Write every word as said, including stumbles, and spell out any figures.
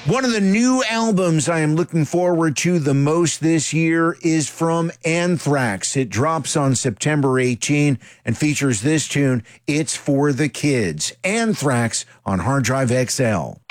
One of the new albums I am looking forward to the most this year is from Anthrax. It drops on September eighteenth and features this tune, It's for the Kids. Anthrax on Hard Drive X L.